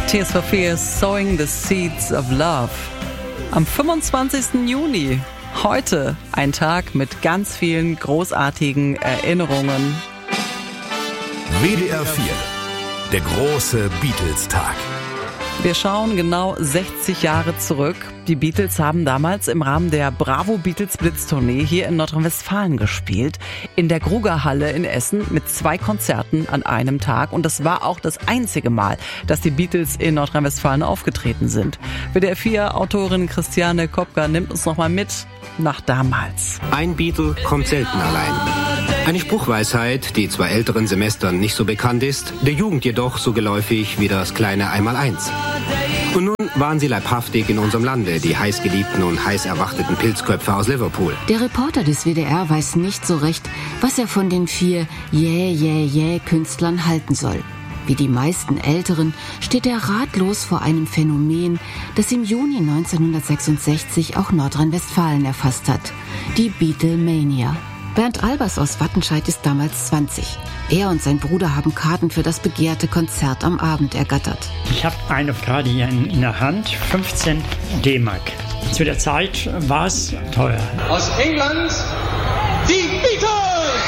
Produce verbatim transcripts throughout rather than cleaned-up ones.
Tears for Fears, Sowing the Seeds of Love. Am fünfundzwanzigsten Juni, heute ein Tag mit ganz vielen großartigen Erinnerungen. W D R vier, der große Beatles-Tag. Wir schauen genau sechzig Jahre zurück. Die Beatles haben damals im Rahmen der Bravo Beatles Blitz-Tournee hier in Nordrhein-Westfalen gespielt. In der Grugerhalle in Essen mit zwei Konzerten an einem Tag. Und das war auch das einzige Mal, dass die Beatles in Nordrhein-Westfalen aufgetreten sind. W D R vier Autorin Christiane Kopka nimmt uns nochmal mit nach damals. Ein Beatle kommt selten allein. Eine Spruchweisheit, die zwar älteren Semestern nicht so bekannt ist, der Jugend jedoch so geläufig wie das kleine Einmaleins. Und nun waren sie leibhaftig in unserem Lande, die heißgeliebten und heiß erwarteten Pilzköpfe aus Liverpool. Der Reporter des W D R weiß nicht so recht, was er von den vier Yeah, yeah, yeah Künstlern halten soll. Wie die meisten Älteren steht er ratlos vor einem Phänomen, das im Juni neunzehnhundertsechsundsechzig auch Nordrhein-Westfalen erfasst hat. Die Beatlemania. Bernd Albers aus Wattenscheid ist damals zwanzig. Er und sein Bruder haben Karten für das begehrte Konzert am Abend ergattert. Ich habe eine gerade hier in, in der Hand, fünfzehn D-Mark. Zu der Zeit war es teuer. Aus England, die Beatles!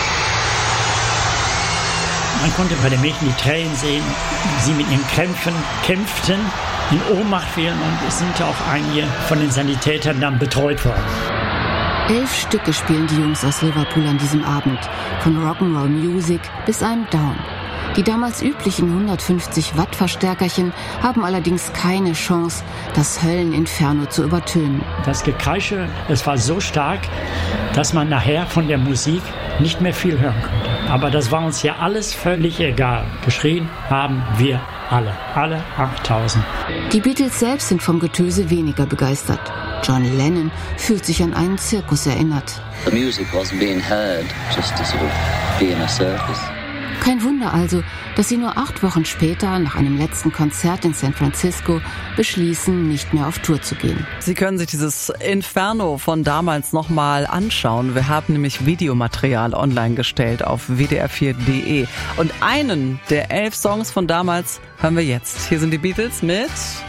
Man konnte bei den Mädchen die Tränen sehen, sie mit ihren Krämpfen kämpften, in Ohnmacht fielen und es sind auch einige von den Sanitätern dann betreut worden. Elf Stücke spielen die Jungs aus Liverpool an diesem Abend, von Rock'n'Roll Music bis I'm Down. Die damals üblichen hundertfünfzig Watt Verstärkerchen haben allerdings keine Chance, das Hölleninferno zu übertönen. Das Gekreische, es war so stark, dass man nachher von der Musik nicht mehr viel hören konnte. Aber das war uns ja alles völlig egal. Geschrien haben wir alle, alle achttausend. Die Beatles selbst sind vom Getöse weniger begeistert. John Lennon fühlt sich an einen Zirkus erinnert. The music wasn't being heard, just to sort of be in a circus. Kein Wunder also, dass sie nur acht Wochen später, nach einem letzten Konzert in San Francisco, beschließen, nicht mehr auf Tour zu gehen. Sie können sich dieses Inferno von damals nochmal anschauen. Wir haben nämlich Videomaterial online gestellt auf w d r vier punkt d e. Und einen der elf Songs von damals hören wir jetzt. Hier sind die Beatles mit